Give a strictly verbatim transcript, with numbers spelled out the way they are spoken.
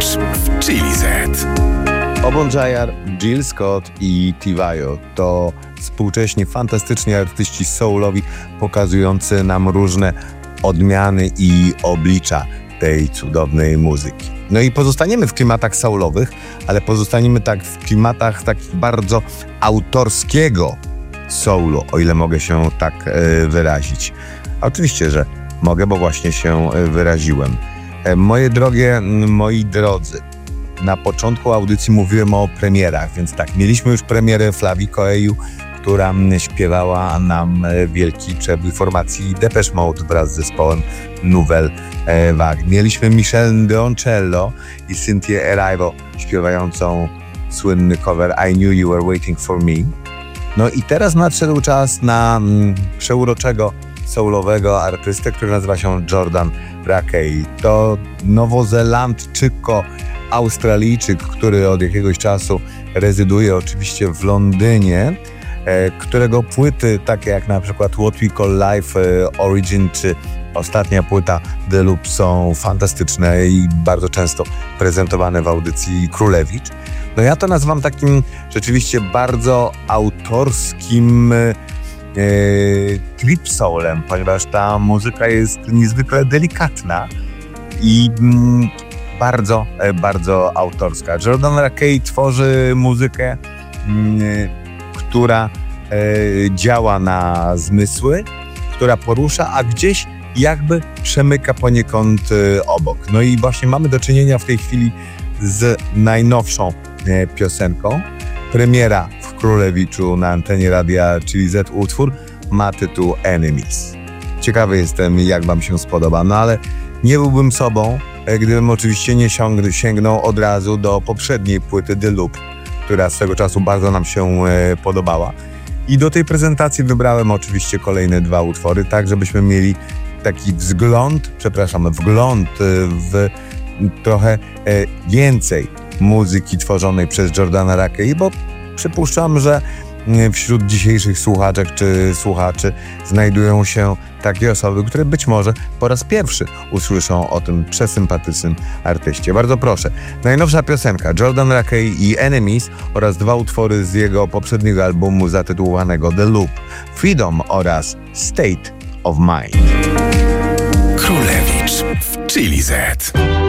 Królewicz w Chili Z. Obon Jayar, Jill Scott i Tiwayo to współcześni fantastyczni artyści soulowi, pokazujący nam różne odmiany i oblicza tej cudownej muzyki. No i pozostaniemy w klimatach soulowych, ale pozostaniemy tak w klimatach takich bardzo autorskiego soulu, o ile mogę się tak e, wyrazić. A oczywiście, że mogę, bo właśnie się e, wyraziłem. E, moje drogie, moi drodzy, na początku audycji mówiłem o premierach, więc tak, mieliśmy już premierę Flavii Coelho, która śpiewała nam wielki przebój formacji Depeche Mode wraz z zespołem Nouvelle Vague. Mieliśmy Michelle Deoncello i Cynthia Erivo śpiewającą słynny cover I Knew You Were Waiting For Me. No i teraz nadszedł czas na mm, przeuroczego soulowego artystę, który nazywa się Jordan Rakei. To nowozelandczyko Australijczyk, który od jakiegoś czasu rezyduje oczywiście w Londynie, e, którego płyty takie jak na przykład What We Call Life, e, Origin czy ostatnia płyta The Loop są fantastyczne i bardzo często prezentowane w audycji Królewicz. No ja to nazywam takim rzeczywiście bardzo autorskim e, trip soulem, ponieważ ta muzyka jest niezwykle delikatna i mm, bardzo, bardzo autorska. Jordan Rakei tworzy muzykę, y, która y, działa na zmysły, która porusza, a gdzieś jakby przemyka poniekąd y, obok. No i właśnie mamy do czynienia w tej chwili z najnowszą y, piosenką. Premiera w Królewiczu na antenie radia Chili Z. Utwór ma tytuł Enemies. Ciekawy jestem, jak wam się spodoba, no ale nie byłbym sobą, gdybym oczywiście nie sięgnął od razu do poprzedniej płyty The Loop, która swego czasu bardzo nam się e, podobała. I do tej prezentacji wybrałem oczywiście kolejne dwa utwory, tak żebyśmy mieli taki wzgląd, przepraszam, wgląd w trochę e, więcej muzyki tworzonej przez Jordana Rakei, bo przypuszczam, że wśród dzisiejszych słuchaczek czy słuchaczy znajdują się takie osoby, które być może po raz pierwszy usłyszą o tym przesympatycznym artyście. Bardzo proszę. Najnowsza piosenka Jordan Rakei i Enemies oraz dwa utwory z jego poprzedniego albumu zatytułowanego The Loop, Freedom oraz State of Mind. Królewicz w Chili Z.